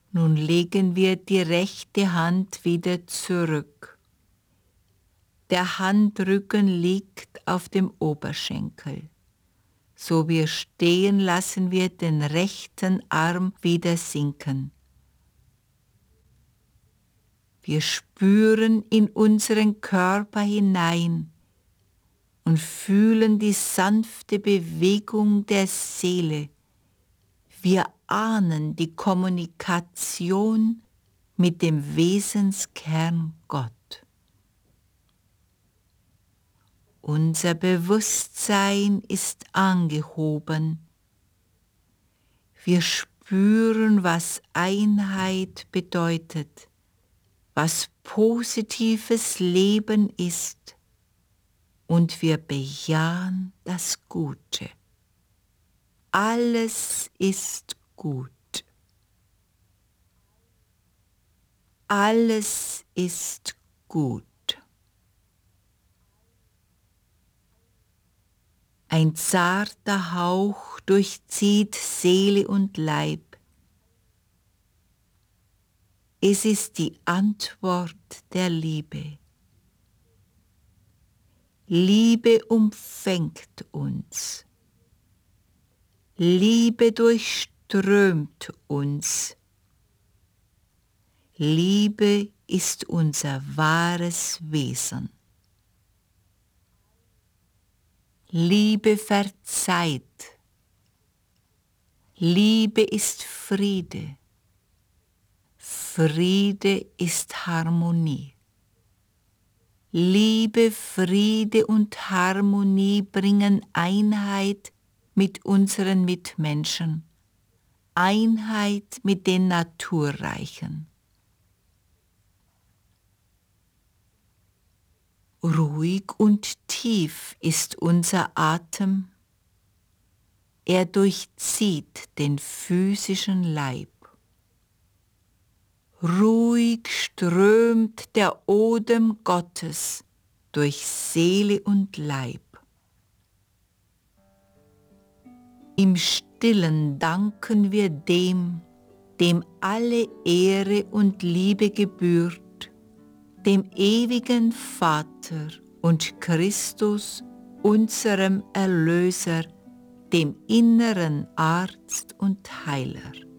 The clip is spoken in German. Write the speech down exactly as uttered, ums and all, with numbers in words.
Nun legen wir die rechte Hand wieder zurück. Der Handrücken liegt auf dem Oberschenkel. So wir stehen, lassen wir den rechten Arm wieder sinken. Wir spüren in unseren Körper hinein und fühlen die sanfte Bewegung der Seele. Wir ahnen die Kommunikation mit dem Wesenskern Gott. Unser Bewusstsein ist angehoben. Wir spüren, was Einheit bedeutet, was positives Leben ist, und wir bejahen das Gute. Alles ist gut. Alles ist gut. Ein zarter Hauch durchzieht Seele und Leib. Es ist die Antwort der Liebe. Liebe umfängt uns. Liebe durchströmt uns. Liebe ist unser wahres Wesen. Liebe verzeiht. Liebe ist Friede. Friede ist Harmonie. Liebe, Friede und Harmonie bringen Einheit mit unseren Mitmenschen, Einheit mit den Naturreichen. Ruhig und tief ist unser Atem, er durchzieht den physischen Leib. Ruhig strömt der Odem Gottes durch Seele und Leib. Im Stillen danken wir dem, dem alle Ehre und Liebe gebührt, dem ewigen Vater und Christus, unserem Erlöser, dem inneren Arzt und Heiler.